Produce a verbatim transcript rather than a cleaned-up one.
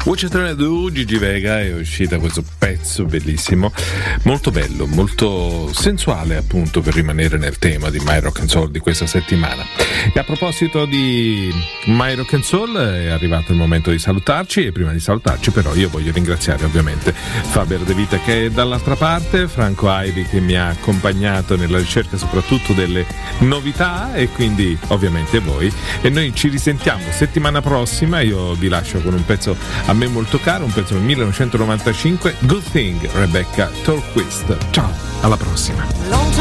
What You Trying to Do, Gigi Vega, è uscita questo pezzo bellissimo, molto bello, molto sensuale appunto, per rimanere nel tema di My Rock and Soul di questa settimana. E a proposito di My Rock and Soul, è arrivato il momento di salutarci, e prima di salutarci però io voglio ringraziare ovviamente Faber De Vita che è dall'altra parte, Franco Airi che mi ha accompagnato nella ricerca soprattutto delle novità, e quindi ovviamente voi, e noi ci risentiamo settimana prossima. Io vi lascio con un pezzo a me molto caro, un pezzo del millenovecentonovantacinque, Good Thing, Rebecca Torquist. Ciao, alla prossima.